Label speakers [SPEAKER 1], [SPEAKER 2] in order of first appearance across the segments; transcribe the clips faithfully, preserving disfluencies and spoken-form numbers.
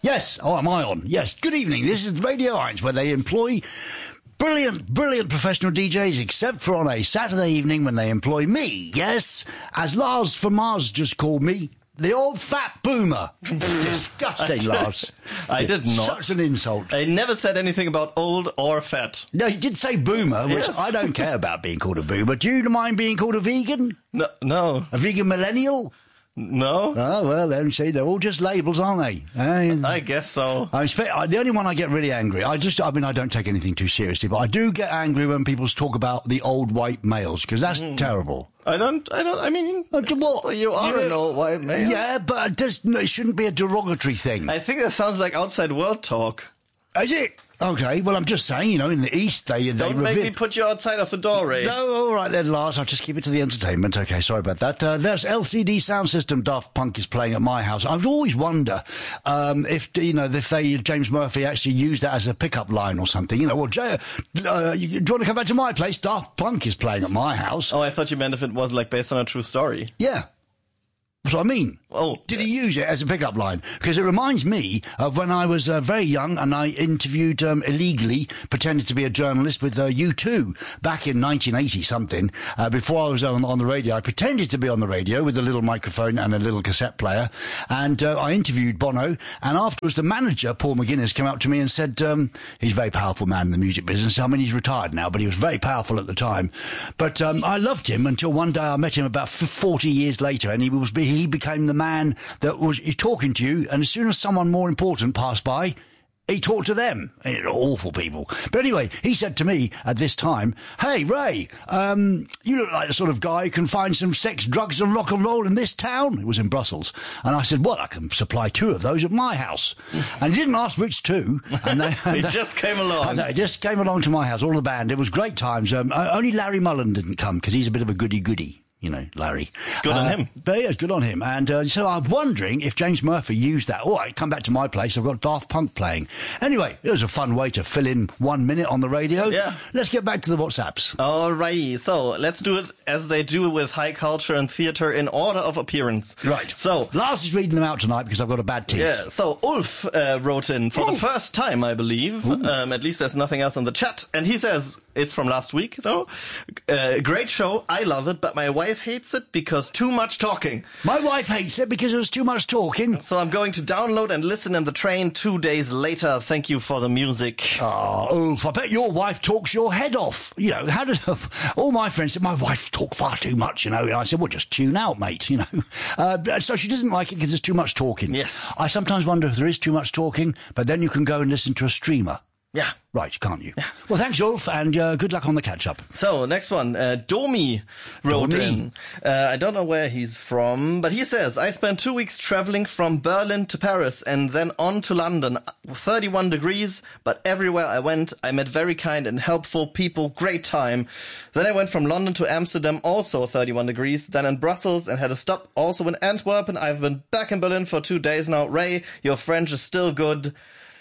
[SPEAKER 1] Yes. Oh, am I on? Yes. Good evening. This is Radio Eins, where they employ brilliant, brilliant professional D Js, except for on a Saturday evening when they employ me. Yes. As Lars from Mars just called me. The old fat boomer. Disgusting, Lars.
[SPEAKER 2] I did not.
[SPEAKER 1] Such an insult.
[SPEAKER 2] I never said anything about old or fat.
[SPEAKER 1] No, you did say boomer, which
[SPEAKER 2] Yes.
[SPEAKER 1] I don't care about being called a boomer. Do you mind being called a vegan?
[SPEAKER 2] No. No.
[SPEAKER 1] A vegan millennial?
[SPEAKER 2] No.
[SPEAKER 1] Oh, well, then, see, they're all just labels, aren't they? Eh?
[SPEAKER 2] I guess so.
[SPEAKER 1] I expect, I, the only one I get really angry, I just, I mean, I don't take anything too seriously, but I do get angry when people talk about the old white males, because that's mm. terrible.
[SPEAKER 2] I don't, I don't, I mean,
[SPEAKER 1] uh, what?
[SPEAKER 2] You are
[SPEAKER 1] yeah,
[SPEAKER 2] an old white male.
[SPEAKER 1] Yeah, but it, does, it shouldn't be a derogatory thing.
[SPEAKER 2] I think that sounds like outside world talk.
[SPEAKER 1] Is it? Okay, well, I'm just saying, you know, in the East, they... they
[SPEAKER 2] Don't make me put you outside of the door, Ray.
[SPEAKER 1] No, all right then, Lars, I'll just keep it to the entertainment. Okay, sorry about that. Uh, there's L C D Sound System Daft Punk is playing at my house. I always wonder um, if, you know, if they, James Murphy actually used that as a pickup line or something. You know, well, Jay, uh, you, do you want to come back to my place? Daft Punk is playing at my house.
[SPEAKER 2] Oh, I thought you meant if it was, like, based on a true story.
[SPEAKER 1] Yeah. That's what I mean.
[SPEAKER 2] Oh.
[SPEAKER 1] Did he use it as a pickup line? Because it reminds me of when I was uh, very young and I interviewed um, illegally, pretended to be a journalist with uh, U two back in nineteen eighty something. Uh, before I was on, on the radio, I pretended to be on the radio with a little microphone and a little cassette player. And uh, I interviewed Bono. And afterwards, the manager, Paul McGuinness, came up to me and said, um, he's a very powerful man in the music business. I mean, he's retired now, but he was very powerful at the time. But um, I loved him until one day I met him about forty years later, and he was he became the man that was talking to you, and as soon as someone more important passed by, he talked to them. Awful people. But anyway, he said to me at this time, hey, Ray, um, you look like the sort of guy who can find some sex, drugs and rock and roll in this town. It was in Brussels. And I said, well, I can supply two of those at my house. And he didn't ask which two. And they, and
[SPEAKER 2] he
[SPEAKER 1] they,
[SPEAKER 2] just came along.
[SPEAKER 1] And they just came along to my house, all the band. It was great times. Um, only Larry Mullen didn't come because he's a bit of a goody-goody. You know, Larry.
[SPEAKER 2] Good on
[SPEAKER 1] uh,
[SPEAKER 2] him.
[SPEAKER 1] But yeah, good on him. And uh, so I'm wondering if James Murphy used that. All right, come back to my place. I've got Daft Punk playing. Anyway, it was a fun way to fill in one minute on the radio.
[SPEAKER 2] Yeah.
[SPEAKER 1] Let's get back to the WhatsApps.
[SPEAKER 2] All righty. So let's do it as they do with high culture and theatre in order of appearance.
[SPEAKER 1] Right.
[SPEAKER 2] So
[SPEAKER 1] Lars is reading them out tonight because I've got a bad teeth.
[SPEAKER 2] Yeah. So Ulf uh, wrote in for
[SPEAKER 1] Ulf.
[SPEAKER 2] the first time, I believe. Um, at least there's nothing else in the chat. And he says, it's from last week, though. Uh, great show. I love it, but my wife hates it because Because too much talking.
[SPEAKER 1] My wife hates it because there's too much talking.
[SPEAKER 2] So I'm going to download and listen in the train two days later. Thank you for the music.
[SPEAKER 1] Oh, Ulf, I bet your wife talks your head off. You know, how does all my friends said, my wife talk far too much, you know. And I said, well, just tune out, mate, you know. Uh, so she doesn't like it because there's too much talking.
[SPEAKER 2] Yes.
[SPEAKER 1] I sometimes wonder if there is too much talking, but then you can go and listen to a streamer.
[SPEAKER 2] Yeah.
[SPEAKER 1] Right, can't you?
[SPEAKER 2] Yeah.
[SPEAKER 1] Well, thanks, Ulf, and uh, good luck on the catch-up.
[SPEAKER 2] So, next one. Uh, Domi wrote
[SPEAKER 1] Domi.
[SPEAKER 2] in. Uh, I don't know where he's from, but he says, I spent two weeks traveling from Berlin to Paris and then on to London. thirty-one degrees, but everywhere I went, I met very kind and helpful people. Great time. Then I went from London to Amsterdam, also thirty-one degrees. Then in Brussels and had a stop also in Antwerp. And I've been back in Berlin for two days now. Ray, your French is still good.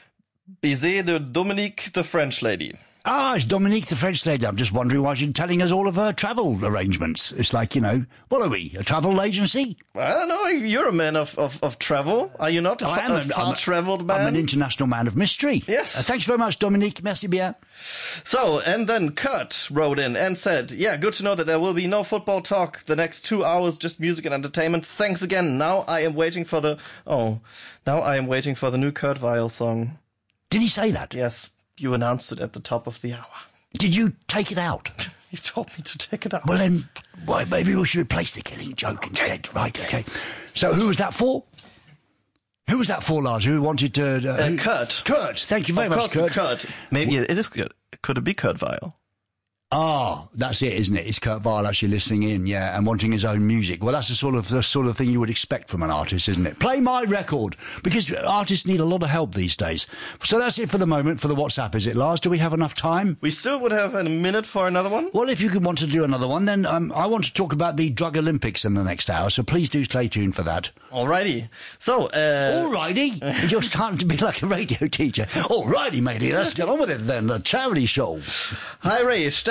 [SPEAKER 2] Bisous de Dominique, the French lady.
[SPEAKER 1] Ah, it's Dominique, the French lady. I'm just wondering why she's telling us all of her travel arrangements. It's like, you know, what are we, a travel agency?
[SPEAKER 2] I don't know. You're a man of, of, of travel. Are you not? A,
[SPEAKER 1] I am
[SPEAKER 2] a
[SPEAKER 1] a,
[SPEAKER 2] far-travelled man?
[SPEAKER 1] I'm an international man of mystery.
[SPEAKER 2] Yes.
[SPEAKER 1] Uh, thanks very much, Dominique. Merci bien.
[SPEAKER 2] So, and then Kurt wrote in and said, yeah, good to know that there will be no football talk the next two hours, just music and entertainment. Thanks again. Now I am waiting for the, oh, now I am waiting for the new Kurt Weill song.
[SPEAKER 1] Did he say that?
[SPEAKER 2] Yes. You announced it at the top of the hour.
[SPEAKER 1] Did you take it out?
[SPEAKER 2] You told me to take it out.
[SPEAKER 1] Well, then, well, maybe we should replace the Killing Joke instead. Right, okay. So who was that for? Who was that for, Lars? Who wanted to... Uh,
[SPEAKER 2] uh,
[SPEAKER 1] who?
[SPEAKER 2] Kurt.
[SPEAKER 1] Kurt. Thank you very
[SPEAKER 2] of
[SPEAKER 1] much,
[SPEAKER 2] course,
[SPEAKER 1] Kurt.
[SPEAKER 2] Kurt. Maybe it is good. Could it be Kurt Weill?
[SPEAKER 1] Ah, that's it, isn't it? It's Kurt Weill actually listening in, yeah, and wanting his own music. Well, that's the sort of the sort of thing you would expect from an artist, isn't it? Play my record, because artists need a lot of help these days. So that's it for the moment for the WhatsApp, is it, Lars? Do we have enough time?
[SPEAKER 2] We still would have a minute for another one.
[SPEAKER 1] Well, if you could want to do another one, then um, I want to talk about the Drug Olympics in the next hour, so please do stay tuned for that.
[SPEAKER 2] Alrighty. So, uh...
[SPEAKER 1] Alrighty? You're starting to be like a radio teacher. Alrighty, matey, let's get on with it then. A charity show.
[SPEAKER 2] Hi, Ray. Stefan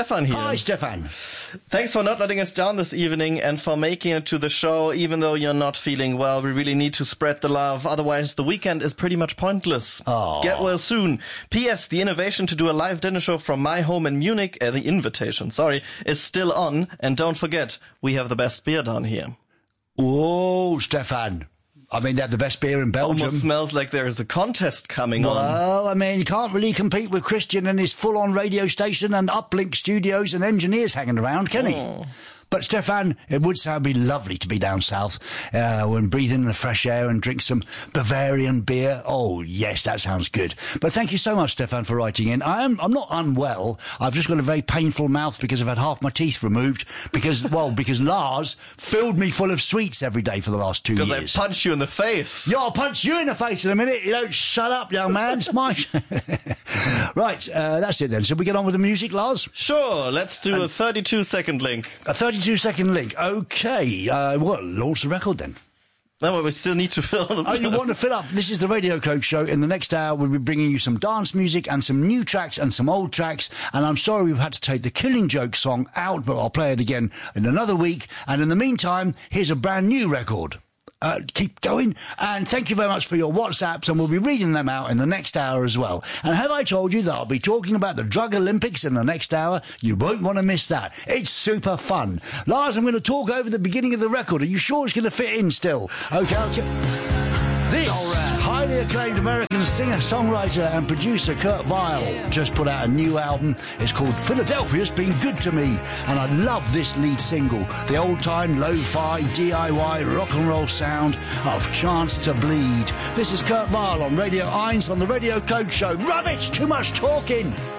[SPEAKER 2] Stefan here.
[SPEAKER 1] Hi, Stefan.
[SPEAKER 2] Thanks for not letting us down this evening and for making it to the show, even though you're not feeling well. We really need to spread the love. Otherwise, the weekend is pretty much pointless.
[SPEAKER 1] Aww.
[SPEAKER 2] Get well soon. P S. The innovation to do a live dinner show from my home in Munich, uh, the invitation, sorry, is still on. And don't forget, we have the best beer down here.
[SPEAKER 1] Oh, Stefan. I mean, they have the best beer in Belgium.
[SPEAKER 2] Almost smells like there is a contest coming
[SPEAKER 1] well,
[SPEAKER 2] on.
[SPEAKER 1] Well, I mean, you can't really compete with Christian and his full-on radio station and uplink studios and engineers hanging around, can he?
[SPEAKER 2] Oh.
[SPEAKER 1] But, Stefan, it would sound be lovely to be down south uh, and breathe in the fresh air and drink some Bavarian beer. Oh, yes, that sounds good. But thank you so much, Stefan, for writing in. I am, I'm not unwell. I've just got a very painful mouth because I've had half my teeth removed because, well, because Lars filled me full of sweets every day for the last two years.
[SPEAKER 2] Because I punched you in the face.
[SPEAKER 1] Yeah, I'll punch you in the face in a minute. You don't shut up, young man. It's my... Right, uh, that's it then. Shall we get on with the music, Lars?
[SPEAKER 2] Sure, let's do and a thirty-two second link.
[SPEAKER 1] A thirty-two second link. Okay. Uh, well, launch the record then.
[SPEAKER 2] No, well, we still need to fill the...
[SPEAKER 1] Oh, you want to fill up? This is the Radio Coke Show. In the next hour, we'll be bringing you some dance music and some new tracks and some old tracks. And I'm sorry we've had to take the Killing Joke song out, but I'll play it again in another week. And in the meantime, here's a brand new record. Uh, keep going, and thank you very much for your WhatsApps, and we'll be reading them out in the next hour as well. And have I told you that I'll be talking about the Drug Olympics in the next hour? You won't want to miss that. It's super fun. Lars, I'm going to talk over the beginning of the record. Are you sure it's going to fit in still? Okay, okay. This highly acclaimed American singer, songwriter and producer Kurt Vile just put out a new album. It's called Philadelphia's Been Good to Me, and I love this lead single, the old-time lo-fi D I Y rock and roll sound of Chance to Bleed. This is Kurt Vile on Radio eins on the Radio Coke Show. Rubbish! Too much talking!